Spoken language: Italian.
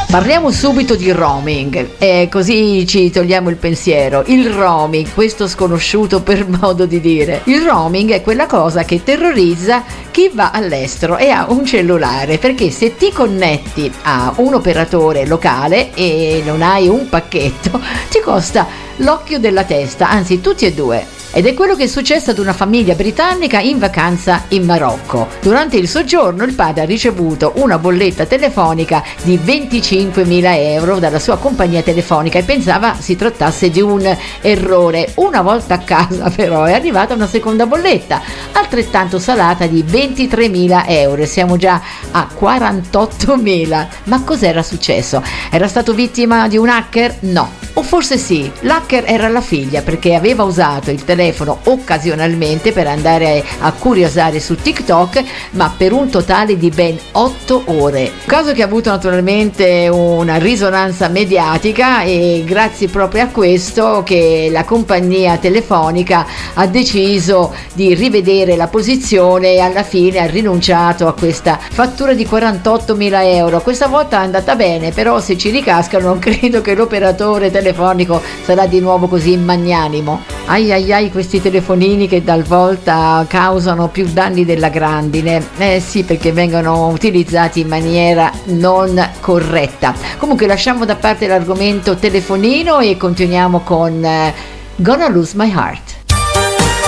Parliamo subito di roaming, così ci togliamo il pensiero. Il roaming, questo sconosciuto per modo di dire. Il roaming è quella cosa che terrorizza chi va all'estero e ha un cellulare, perché se ti connetti a un operatore locale e non hai un pacchetto, ti costa l'occhio della testa, anzi tutti e due. Ed è quello che è successo ad una famiglia britannica in vacanza in Marocco. Durante il soggiorno il padre ha ricevuto una bolletta telefonica di 25.000 euro dalla sua compagnia telefonica e pensava si trattasse di un errore. Una volta a casa però è arrivata una seconda bolletta, altrettanto salata, di 23.000 euro. Siamo già a 48.000. Ma cos'era successo? Era stato vittima di un hacker? No. O forse sì, l'hacker era la figlia, perché aveva usato il telefono occasionalmente per andare a curiosare su TikTok, ma per un totale di ben 8 ore. Un caso che ha avuto naturalmente una risonanza mediatica, e grazie proprio a questo che la compagnia telefonica ha deciso di rivedere la posizione e alla fine ha rinunciato a questa fattura di 48.000 euro. Questa volta è andata bene, però se ci ricascano non credo che l'operatore telefonico sarà di nuovo così magnanimo. Ai ai ai, questi telefonini che talvolta causano più danni della grandine. Sì, perché vengono utilizzati in maniera non corretta. Comunque lasciamo da parte l'argomento telefonino e continuiamo con Gonna Lose My Heart.